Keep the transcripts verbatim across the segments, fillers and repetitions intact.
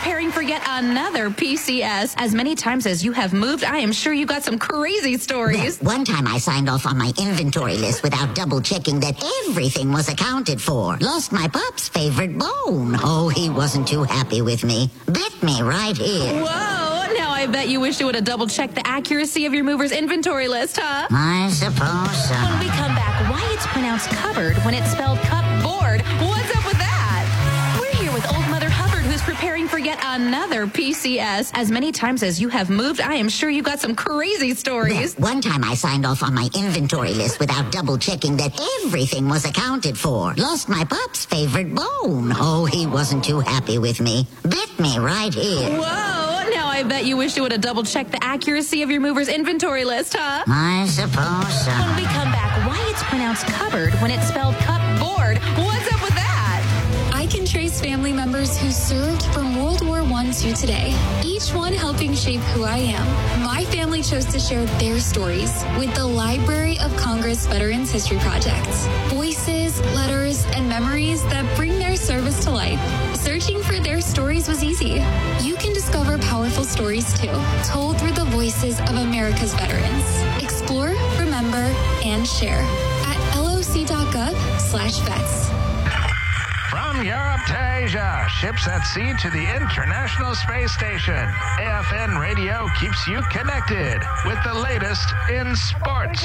preparing for yet another P C S. As many times as you have moved, I am sure you got some crazy stories. Well, one time I signed off on my inventory list without double checking that everything was accounted for. Lost my pup's favorite bone. Oh, he wasn't too happy with me. Bit me right here. Whoa, now I bet you wish you would have double checked the accuracy of your mover's inventory list, huh? I suppose so. When we come back, why it's pronounced cupboard when it's spelled cupboard. What's up with that? We're here with old Mother Hubbard, who's preparing for yet another P C S. As many times as you have moved, I am sure you got some crazy stories. Well, one time I signed off on my inventory list without double checking that everything was accounted for. Lost my pup's favorite bone. Oh, he wasn't too happy with me. Bit me right here. Whoa, now I bet you wish you would have double checked the accuracy of your mover's inventory list, huh? I suppose so. When we come back, why it's pronounced cupboard when it's spelled cupboard. What's up with that? I can trace family members who served from World War One to today, each one helping shape who I am. My family chose to share their stories with the Library of Congress Veterans History Project. Voices, letters, and memories that bring their service to life. Searching for their stories was easy. You can discover powerful stories too, told through the voices of America's veterans. Explore, remember, and share at loc.gov slash vets. From Europe to Asia, ships at sea to the International Space Station, A F N Radio keeps you connected with the latest in sports,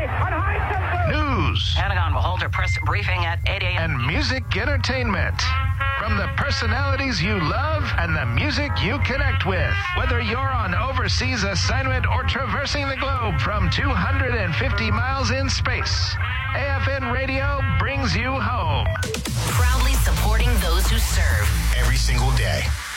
news, Pentagon will hold a press briefing at eight a.m. and music entertainment. From the personalities you love and the music you connect with. Whether you're on overseas assignment or traversing the globe from two hundred fifty miles in space, A F N Radio brings you home. Proudly supporting those who serve every single day.